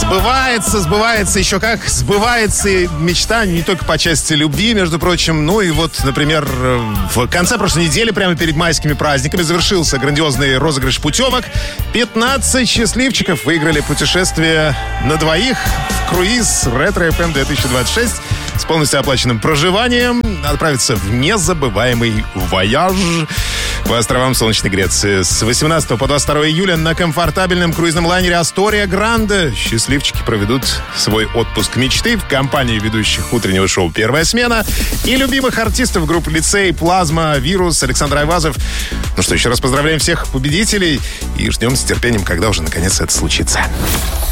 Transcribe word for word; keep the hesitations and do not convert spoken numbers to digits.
Сбывается, сбывается, еще как сбывается мечта не только по части любви, между прочим. Ну и вот, например, в конце прошлой недели, прямо перед майскими праздниками, завершился грандиозный розыгрыш путевок. пятнадцать счастливчиков выиграли путешествие на двоих в круиз «Ретро-эф эм две тысячи двадцать шесть» с полностью оплаченным проживанием. Отправиться в незабываемый вояж по островам Солнечной Греции. С восемнадцатого по двадцать второе июля на комфортабельном круизном лайнере «Астория Гранде» счастливчики проведут свой отпуск мечты в компании ведущих утреннего шоу «Первая смена» и любимых артистов группы «Лицей», «Плазма», «Вирус», Александр Айвазов. Ну что, еще раз поздравляем всех победителей и ждем с терпением, когда уже наконец это случится.